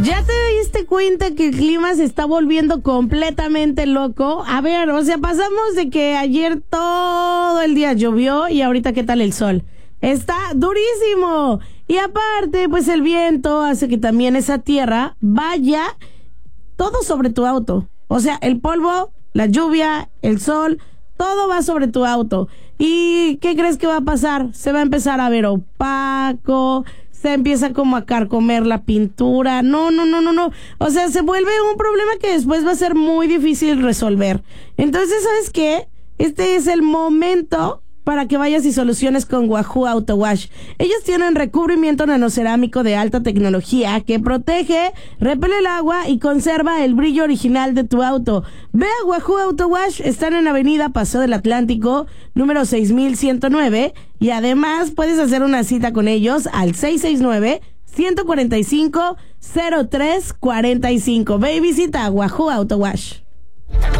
¿Ya te diste cuenta que el clima se está volviendo completamente loco? A ver, o sea, pasamos de que ayer todo el día llovió y ahorita ¿qué tal el sol? Está durísimo. Y aparte, pues el viento hace que también esa tierra vaya todo sobre tu auto. O sea, el polvo, la lluvia, el sol, todo va sobre tu auto. ¿Y qué crees que va a pasar? Se va a empezar a ver opaco, se empieza como a carcomer la pintura. No. O sea, se vuelve un problema que después va a ser muy difícil resolver. Entonces, ¿sabes qué? Este es el momento para que vayas y soluciones con Wahoo Auto Wash. Ellos tienen recubrimiento nanocerámico de alta tecnología que protege, repele el agua y conserva el brillo original de tu auto. Ve a Wahoo Auto Wash, están en Avenida Paseo del Atlántico, número 6109, y además puedes hacer una cita con ellos al 669-145-0345. Ve y visita Wahoo Auto Wash.